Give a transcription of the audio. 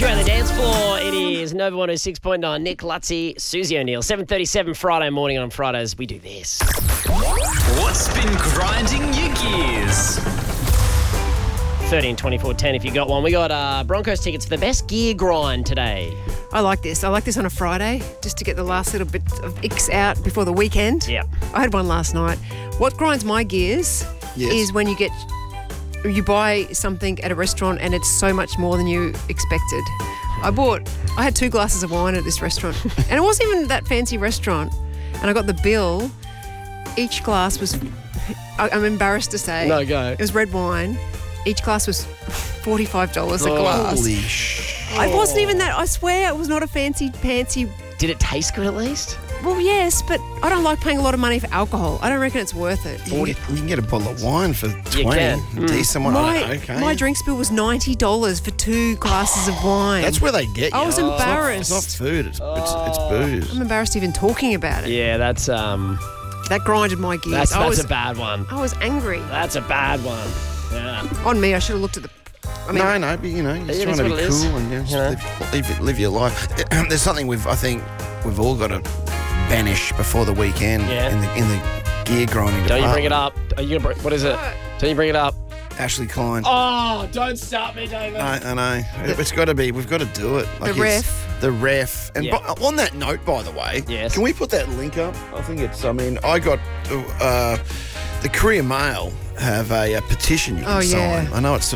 you on the dance floor. It is Nova 106.9. Nick Lutzi, Susie O'Neill. 7:37 Friday morning. On Fridays, we do this. What's been grinding your gears? 13 24 10 if you got one. We got Broncos tickets for the best gear grind today. I like this. I like this on a Friday, just to get the last little bit of icks out before the weekend. Yeah. I had one last night. What grinds my gears is when you buy something at a restaurant and it's so much more than you expected. I had 2 glasses of wine at this restaurant and it wasn't even that fancy restaurant. And I got the bill. Each glass was, I'm embarrassed to say. No, go. It was red wine. Each glass was $45 a glass. Holy shit. It wasn't even that. I swear it was not a fancy. Did it taste good at least? Well, yes, but I don't like paying a lot of money for alcohol. I don't reckon it's worth it. You can get a bottle of wine for 20. can. A decent one. Okay. My drinks bill was $90 for 2 glasses of wine. That's where they get you. I was embarrassed. It's not food. It's booze. I'm embarrassed even talking about it. Yeah, that's That grinded my gears. that's a bad one. I was angry. That's a bad one. Yeah. On me, I should have looked at the... No, but you're It trying is to be what it is. cool and just live your life. There's something I think we've all got to banish before the weekend in the gear grinding Don't department. you bring it up. Are you gonna what is it? Don't you bring it up. Ashley Klein. Oh, don't stop me, David. I know. It's got to be. We've got to do it. The ref. The ref. And Yeah. on that note, by the way, Yes. can we put that link up? I think I got the Courier Mail have a petition you can sign. yeah. I know it's